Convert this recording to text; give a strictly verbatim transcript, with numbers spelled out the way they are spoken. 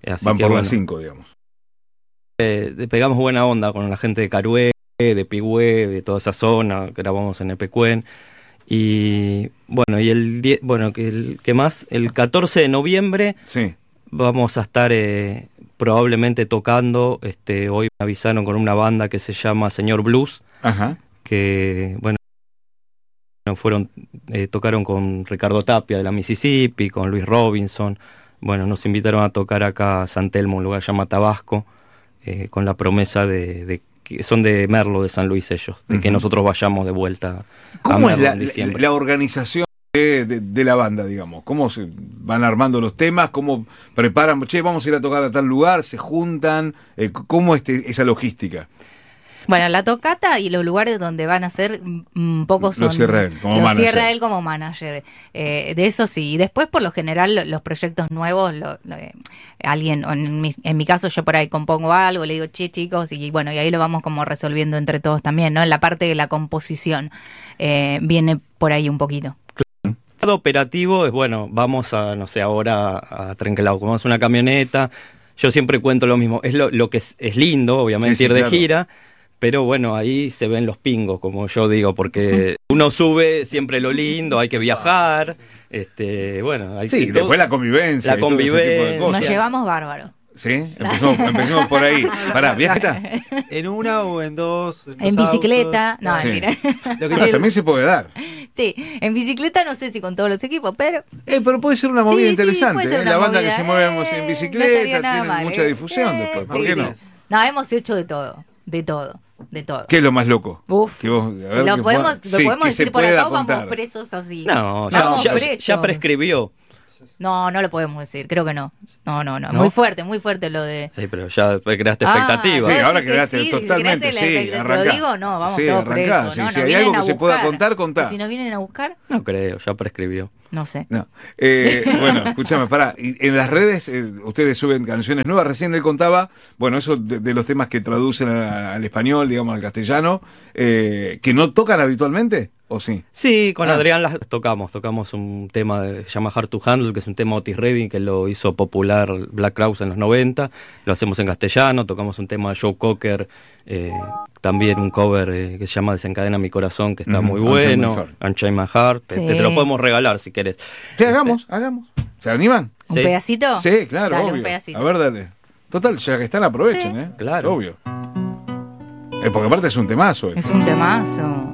Así Van que, por bueno, las cinco, digamos. Eh, pegamos buena onda con la gente de Carué, de Pigüé, de toda esa zona, grabamos en Epecuén. Y bueno, y el die- bueno, que el que más, el catorce de noviembre Sí. vamos a estar eh, probablemente tocando, este, hoy me avisaron con una banda que se llama Señor Blues, Ajá. que bueno, fueron, eh, tocaron con Ricardo Tapia de la Mississippi, con Luis Robinson. Bueno, nos invitaron a tocar acá a San Telmo, un lugar que se llama Tabasco, eh, con la promesa de, de que son de Merlo, de San Luis ellos, de que Ujú. nosotros vayamos de vuelta a ¿Cómo es Merlo la, en la, diciembre. la organización de, de, de la banda, digamos? ¿Cómo se van armando los temas? ¿Cómo preparan? Che, vamos a ir a tocar a tal lugar, se juntan. Eh, ¿Cómo es este, esa logística? Bueno, la tocata y los lugares donde van a ser un poco son... Lo cierra él como lo manager. cierra él como manager. Eh, de eso sí. Y después, por lo general, lo- los proyectos nuevos, lo, lo, eh, alguien, o en mi, en mi caso, yo por ahí compongo algo, le digo, che, chicos, y bueno, y ahí lo vamos como resolviendo entre todos también, ¿no? En la parte de la composición eh, viene por ahí un poquito. El lado operativo es, bueno, vamos a, no sé, ahora a Trenquelao, vamos a una camioneta. Yo siempre cuento lo mismo, es lo, lo que es, es lindo, obviamente, Sí, sí, ir de claro. gira, pero bueno, ahí se ven los pingos, como yo digo, porque uno sube siempre lo lindo, hay que viajar, este, bueno, hay Sí, que- después la convivencia. La y todo ese tipo de convivencia. cosas. Nos llevamos bárbaro. Sí, empecemos, empecemos por ahí. Pará, ¿viajeta? ¿En una o en dos? En, En dos bicicleta, autos? no, Sí. mentira. Lo que No, tiene- también se puede dar. Sí, en bicicleta no sé si con todos los equipos, pero Eh, pero puede ser una movida Sí, sí, interesante. puede ser ¿eh? una La banda movida. que se mueve Eh, en no bicicleta estaría nada tiene mal, mucha eh. difusión Eh, después. ¿Por sí, qué sí. no? No, hemos hecho de todo, de todo, de todo. ¿Qué es lo más loco? Uf, Que vos- a ver, lo que podemos, pueda- lo sí, podemos que se decir por pueda acá o vamos contar. presos así. No, ya, Vamos ya, presos. ya prescribió. No, no lo podemos decir, creo que no. No, no, no. ¿No? Muy fuerte, muy fuerte lo de... Sí, pero ya creaste Ah, expectativas. Sí, ¿vos ahora decís que creaste sí? totalmente, ¿Creaste la sí, expectativa? arrancá. Lo digo, no, vamos Sí, todos arrancá, presos. sí, no, si nos hay vienen algo a que se pueda buscar. contar, contá. Y si nos vienen a buscar, No creo, ya prescribió. no sé. No. Eh, bueno, escúchame, pará. Y en las redes eh, ustedes suben canciones nuevas. Recién él contaba, bueno, eso de, de los temas que traducen a- al español, digamos, al castellano, eh, que no tocan habitualmente, ¿o sí? Sí, con Ah. Adrián las tocamos, tocamos un tema de, que se llama Hard to Handle, que es un tema Otis Redding que lo hizo popular Black Crowes en los noventa, lo hacemos en castellano, tocamos un tema de Joe Cocker, eh, también un cover eh, que se llama Desencadena mi corazón, que está Ujú, muy Unchain My bueno, Heart. Unchain My Heart, Sí. este, te lo podemos regalar si querés. Sí, hagamos, hagamos. ¿Se animan? ¿Un Sí. pedacito? Sí, claro, Dale, obvio. un pedacito. A ver, dale. Total, ya que están, aprovechen, Sí. ¿eh? Claro. Obvio. Eh, porque aparte es un temazo. eh. Es un temazo.